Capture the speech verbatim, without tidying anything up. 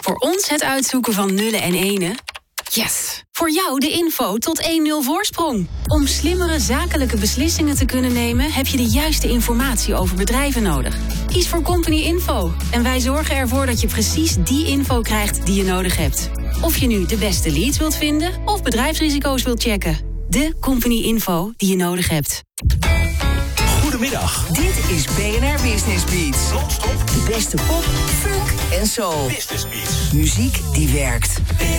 Voor ons het uitzoeken van nullen en enen. Yes! Voor jou de info tot één nul voorsprong. Om slimmere zakelijke beslissingen te kunnen nemen, heb je de juiste informatie over bedrijven nodig. Kies voor Company Info en wij zorgen ervoor dat je precies die info krijgt die je nodig hebt. Of je nu de beste leads wilt vinden of bedrijfsrisico's wilt checken. De Company Info die je nodig hebt. Goedemiddag. Dit is B N R Business Beats. Non-stop De beste pop, funk en soul. Business Beats. Muziek die werkt.